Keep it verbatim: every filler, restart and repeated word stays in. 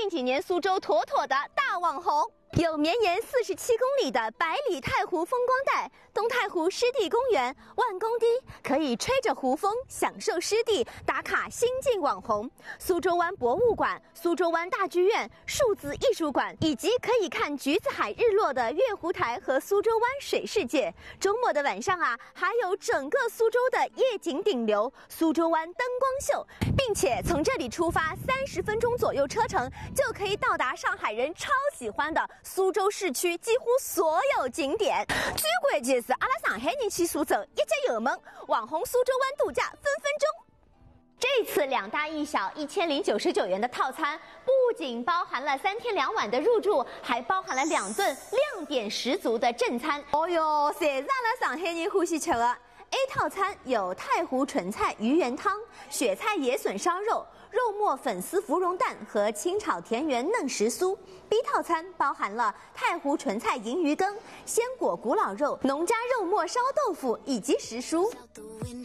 近几年苏州妥妥的大网红。 有绵延四十七公里的百里太湖风光带、东太湖湿地公园、万公堤，可以吹着湖风享受湿地，打卡新晋网红。苏州湾博物馆、苏州湾大剧院、数字艺术馆，以及可以看橘子海日落的月湖台和苏州湾水世界。周末的晚上啊，还有整个苏州的夜景顶流——苏州湾灯光秀，并且从这里出发三十分钟左右车程，就可以到达上海人超喜欢的 苏州市区几乎所有景点，最关键是阿拉上海人去苏州，一脚油门，网红苏州湾度假分分钟。这次两大一小一千零九十九元的套餐，不仅包含了三天两晚的入住，还包含了两顿亮点十足的正餐。哦哟，侪是阿拉上海人欢喜吃的。 A 套餐有太湖纯菜鱼圆汤、雪菜野笋烧肉、肉末粉丝芙蓉蛋和清炒田园嫩时酥。B 套餐包含了太湖纯菜银鱼羹、鲜果古老肉、农家肉末烧豆腐以及时蔬。